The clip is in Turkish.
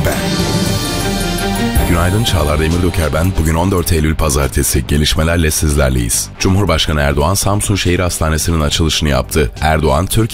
Haber. Günaydın, Çağlar Demirdoker ben. Bugün 14 Eylül Pazartesi. Gelişmelerle sizlerleyiz. Cumhurbaşkanı Erdoğan, Samsun Şehir Hastanesi'nin açılışını yaptı. Erdoğan, Türkiye